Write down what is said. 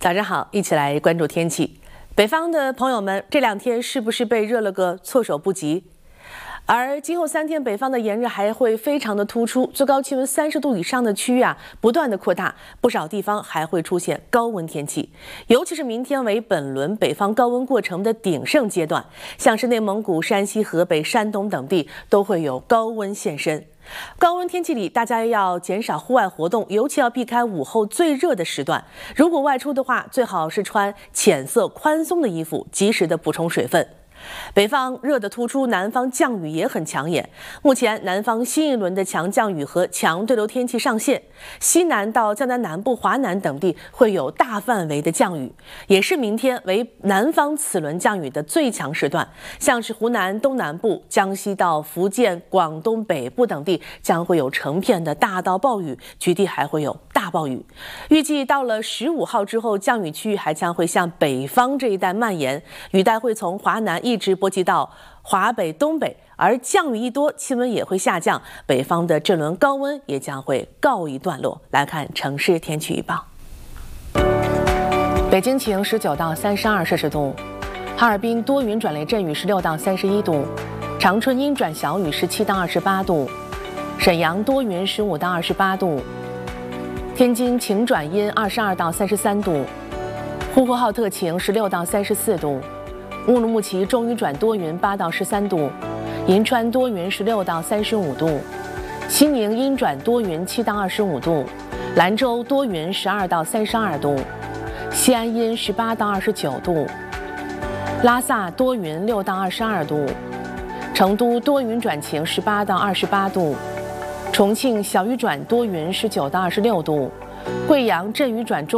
早上好，一起来关注天气。北方的朋友们，这2天是不是被热了个措手不及？而今后3天，北方的炎热还会非常的突出，最高气温30度以上的区域不断的扩大，不少地方还会出现高温天气。尤其是明天为本轮北方高温过程的鼎盛阶段，像是内蒙古、山西、河北、山东等地都会有高温现身。高温天气里，大家要减少户外活动，尤其要避开午后最热的时段。如果外出的话，最好是穿浅色宽松的衣服，及时的补充水分。北方热的突出，南方降雨也很抢眼。目前南方新一轮的强降雨和强对流天气上线，西南到江南南部、华南等地会有大范围的降雨，也是明天为南方此轮降雨的最强时段。像是湖南东南部、江西到福建、广东北部等地将会有成片的大到暴雨，局地还会有大暴雨。预计到了15号之后，降雨区域还将会向北方这一带蔓延，雨带会从华南一直波及到华北、东北，而降雨一多，气温也会下降，北方的这轮高温也将会告一段落。来看城市天气预报：北京晴19到32摄氏度，哈尔滨多云转雷阵雨16到31度，长春阴转小雨17到28度，沈阳多云15到28度，天津晴转阴22到33度，呼和浩特晴16到34度。乌鲁木齐中雨转多云8到13度，银川多云16到35度，西宁阴转多云7到25度，兰州多云12到32度，西安阴18到29度，拉萨多云6到22度，成都多云转晴18到28度，重庆小雨转多云19到26度，贵阳阵雨转中。